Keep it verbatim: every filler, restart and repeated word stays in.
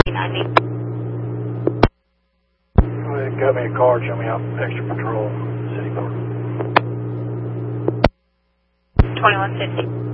ninety. Go ahead and cut me a card, show me out extra patrol, city park. twenty-one fifty.